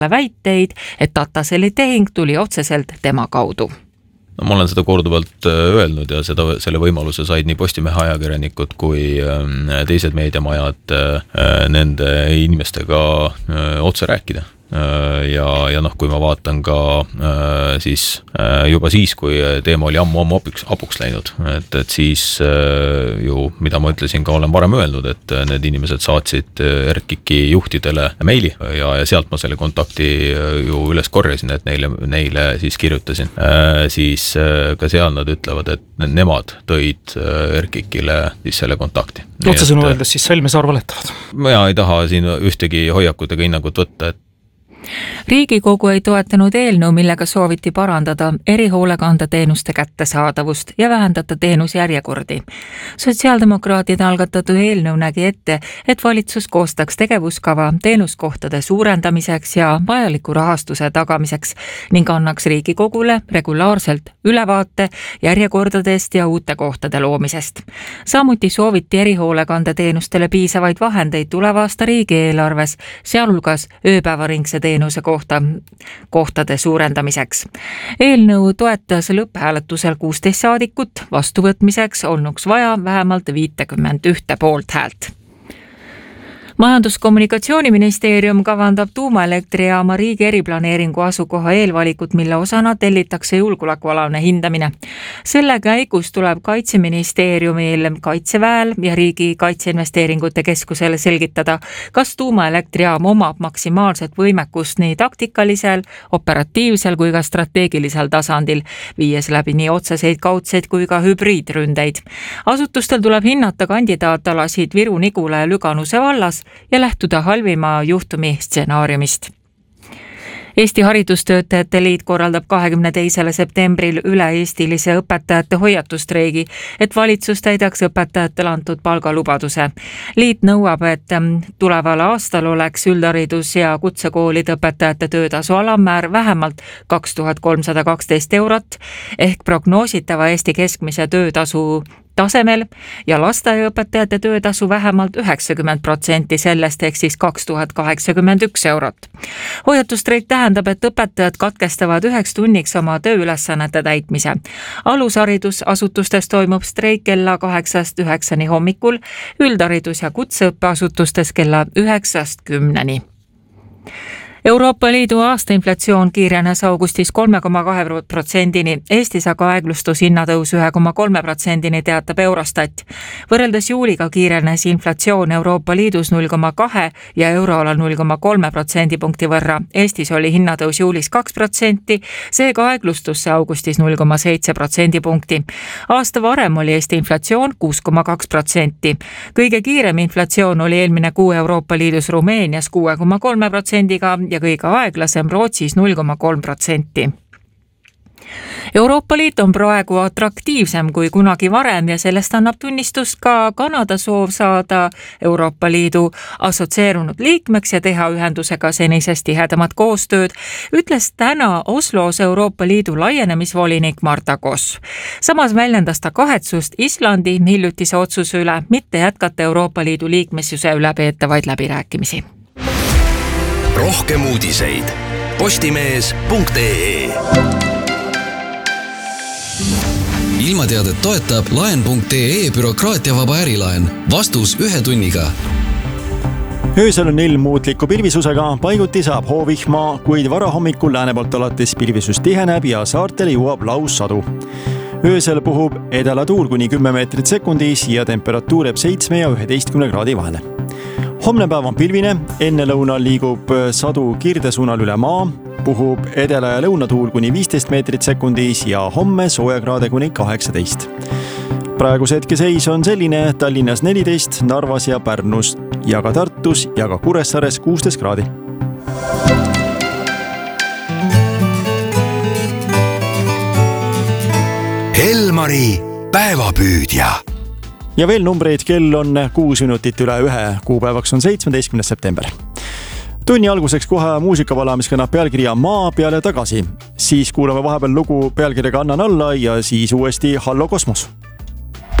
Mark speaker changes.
Speaker 1: väiteid, et Tataseli tehing tuli otseselt tema kaudu.
Speaker 2: No, ma olen seda korduvalt öelnud ja selle võimaluse said nii Postimehe ajakirjanikud kui teised meediamajad nende inimestega otse rääkida. Ja kui ma vaatan ka juba siis, kui teema oli ammu apuks läinud, et siis ju, mida ma ütlesin ka, olen varem öelnud, et need inimesed saatsid RKIK-i juhtidele meili ja sealt ma selle kontakti ju üles korjasin, et neile siis kirjutasin. Siis ka seal nad ütlevad, et nemad tõid RKIK-ile siis selle kontakti.
Speaker 3: Otsesõnu öeldes siis Salmesaar valetavad.
Speaker 2: Ma ei taha siin ühtegi hoiakut ega hinnangut võtta, et
Speaker 1: Riigikogu ei toetanud eelnõu, millega sooviti parandada erihoolekandeteenuste kättesaadavust ja vähendada teenusjärjekordi. Sotsiaaldemokraatide algatatud eelnõu nägi ette, et valitsus koostaks tegevuskava teenuskohtade suurendamiseks ja vajaliku rahastuse tagamiseks ning annaks Riigikogule regulaarselt ülevaate järjekordadest ja uute kohtade loomisest. Samuti sooviti erihoolekandeteenustele piisavaid vahendeid tuleva aasta riigieelarves, sealhulgas ööpäevaringse teenuse kohtade suurendamiseks. Eelnõu toetas lõpphääletusel 16 saadikut, vastuvõtmiseks olnuks vaja vähemalt 51 poolthäält. Majandus-kommunikatsiooniministeerium kavandab tuumaelektrijaama riigi eriplaneeringu asukoha eelvalikut, mille osana tellitakse julgeolekualane hindamine. Selle käigus tuleb Kaitseministeeriumil, Kaitseväel ja Riigi Kaitseinvesteeringute Keskusele selgitada, kas tuumaelektrijaam omab maksimaalset võimekust nii taktikalisel, operatiivsel kui ka strateegilisel tasandil, viies läbi nii otseseid, kaudseid kui ka hübriidründeid. Asutustel tuleb hinnata kandidaatalasid Viru-Nigula ja Lüganuse vallas ja lähtuda halvima juhtumi stsenaariumist. Eesti Haridustöötajate Liit korraldab 22. septembril üle-eestilise õpetajate hoiatustreigi, et valitsus täidaks õpetajatele antud palgalubaduse. Liit nõuab, et tuleval aastal oleks üldharidus- ja kutsekoolide õpetajate töötasu alammäär vähemalt 2312 eurot ehk prognoositava Eesti keskmise töötasu tasemel ja lasteaiaõpetajate töötasu vähemalt 90% sellest ehk siis 2081 eurot. Hoiatustreik tähendab, et õpetajad katkestavad 9 tunniks oma tööülesannete täitmise. Alusharidusasutustes toimub streik kella 8-9 hommikul, üldharidus- ja kutseõppeasutustes kella 9-10. Euroopa Liidu aastainflatsioon kiirenes augustis 3,2%-ni, Eestis aga aeglustus hinnatõus 1,3%-ni, teatab Eurostat. Võrreldes juuliga kiirenes inflatsioon Euroopa Liidus 0,2 ja euroalal 0,3% võrra. Eestis oli hinnatõus juulis 2%, seega aeglustus see augustis 0,7%. Aasta varem oli Eesti inflatsioon 6,2%. Kõige kiirem inflatsioon oli eelmine kuu Euroopa Liidus Rumeenias 6,3%-ga ja kõige aeglasem Rootsis 0,3%. Euroopa Liit on praegu atraktiivsem kui kunagi varem ja sellest annab tunnistust ka Kanada soov saada Euroopa Liidu assotsieerunud liikmeks ja teha ühendusega senisest tihedamat koostööd, ütles täna Oslos Euroopa Liidu laienemisvolinik Marta Koss. Samas väljendas ta kahetsust Islandi hiljutise otsuse üle mitte jätkata Euroopa Liidu liikmesuse üle peetavaid läbirääkimisi.
Speaker 4: Rohkem uudiseid postimees.ee. Ilmateadet toetab laen.ee bürokraatiavaba ärilaen. Vastus 1 tunniga.
Speaker 3: Öösel on ilm muutliku pilvisusega, paiguti saab hoovihma, kuid varahommikul lääne poolt alates pilvisus tiheneb ja saartele jõuab laussadu. Öösel puhub edalatuul kuni 10 meetrit sekundis ja temperatuur jääb 7 ja 11 kraadi vahele. Homne päev on pilvine, enne lõunal liigub sadu kirdesuunal üle maa, puhub edela- ja lõunatuul kuni 15 meetrit sekundis ja homme soojakraade kuni 18. Praeguse hetke seis on selline: Tallinnas 14, Narvas ja Pärnus ja ka Tartus ja ka Kuressaares 16 kraadi.
Speaker 4: Elmari päevapüüdja.
Speaker 3: Ja veel numbreid, kell on 6 minutit üle 1, kuupäevaks on 17. september. Tunni alguseks kohe muusikavala, mis kannab pealkirja Maa peale tagasi. Siis kuulame vahepeal lugu pealkirjaga Annan alla ja siis uuesti Hallo Kosmos.